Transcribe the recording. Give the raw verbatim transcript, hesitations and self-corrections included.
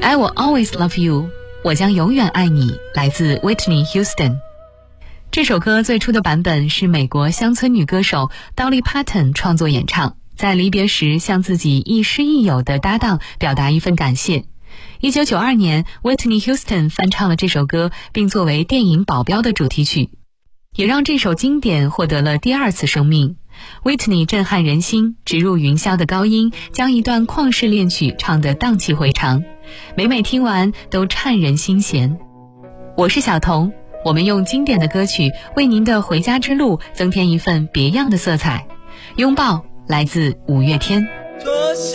I will always love you， 我将永远爱你，来自 Whitney Houston。这首歌最初的版本是美国乡村女歌手 Dolly Parton 创作演唱，在离别时向自己亦师亦友的搭档表达一份感谢。一九九二年 Whitney Houston 翻唱了这首歌，并作为电影《保镖》的主题曲，也让这首经典获得了第二次生命。Whitney 震撼人心，直入云霄的高音将一段旷世恋曲唱得荡气回肠，每每听完都颤人心弦。我是小童，我们用经典的歌曲为您的回家之路增添一份别样的色彩。拥抱，来自五月天。